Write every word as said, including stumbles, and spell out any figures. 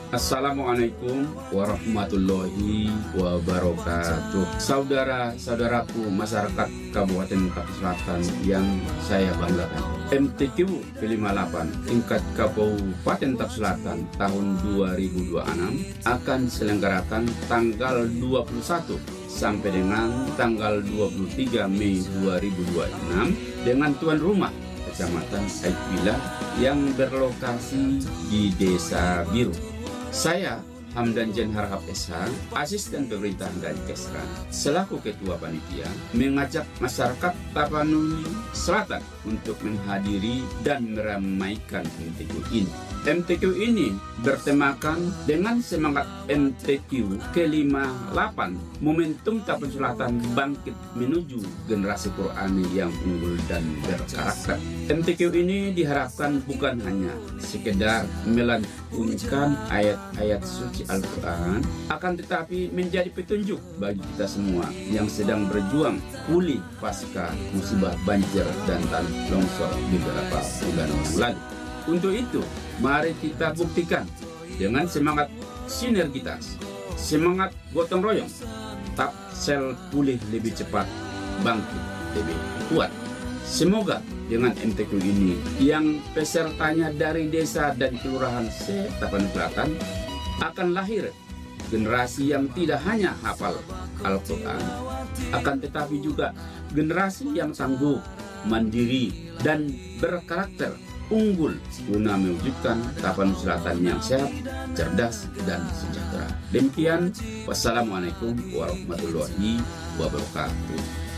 Assalamualaikum warahmatullahi wabarakatuh. Saudara-saudaraku masyarakat Kabupaten Tapis Selatan yang saya banggakan, M T Q ke lima puluh delapan tingkat Kabupaten Tapis Selatan tahun dua ribu dua puluh enam akan diselenggarakan tanggal dua puluh satu sampai dengan tanggal dua puluh tiga Mei dua ribu dua puluh enam dengan tuan rumah Kecamatan Aikbila yang berlokasi di Desa Biru. Saya Hamdan Jen Harhab S H, Asisten Pemerintahan dari Kesran, selaku Ketua Panitia, mengajak masyarakat Tapanuli Selatan untuk menghadiri dan meramaikan M T Q ini. M T Q ini bertemakan dengan semangat M T Q ke lima puluh delapan, momentum Tapis Selatan bangkit menuju generasi Qurani yang unggul dan berkarakter. M T Q ini diharapkan bukan hanya sekedar melantunkan ayat-ayat suci Al-Quran, akan tetapi menjadi petunjuk bagi kita semua yang sedang berjuang pulih pasca musibah banjir dan tanah longsor beberapa bulan yang lalu. Untuk itu, mari kita buktikan dengan semangat sinergitas, semangat gotong royong, Tapsel pulih lebih cepat, bangkit lebih kuat. Semoga dengan M T Q ini yang pesertanya dari desa dan kelurahan se-Tapanuli Selatan akan lahir generasi yang tidak hanya hafal Al-Quran, akan tetapi juga generasi yang tangguh, mandiri, dan berkarakter unggul guna mewujudkan Tapanuli Selatan yang sehat, cerdas, dan sejahtera. Demikian, wassalamualaikum warahmatullahi wabarakatuh.